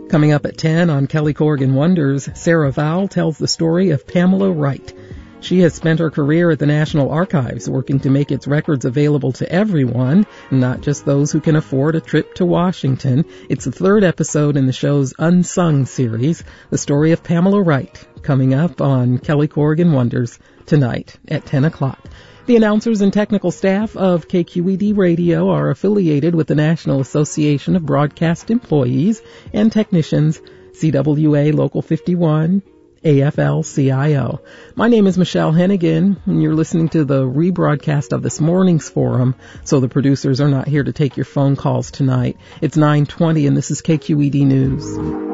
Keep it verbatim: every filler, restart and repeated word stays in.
Coming up at ten on Kelly Corrigan Wonders, Sarah Vowell tells the story of Pamela Wright. She has spent her career at the National Archives working to make its records available to everyone, not just those who can afford a trip to Washington. It's the third episode in the show's Unsung series, the story of Pamela Wright, coming up on Kelly Corrigan Wonders tonight at ten o'clock. The announcers and technical staff of K Q E D Radio are affiliated with the National Association of Broadcast Employees and Technicians, C W A Local fifty-one, A F L C I O. My name is Michelle Hennigan, and you're listening to the rebroadcast of this morning's forum, so the producers are not here to take your phone calls tonight. It's nine twenty, and this is K Q E D News.